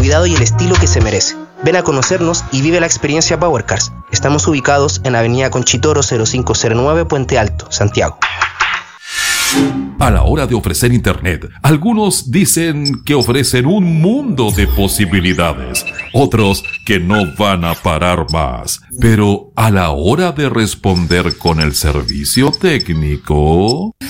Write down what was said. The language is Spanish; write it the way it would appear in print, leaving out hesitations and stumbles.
cuidado y el estilo que se merece. Ven a conocernos y vive la experiencia Power Cars. Estamos ubicados en Avenida Conchitoro 0509, Puente Alto, Santiago. A la hora de ofrecer Internet, algunos dicen que ofrecen un mundo de posibilidades, otros que no van a parar más. Pero a la hora de responder con el servicio técnico,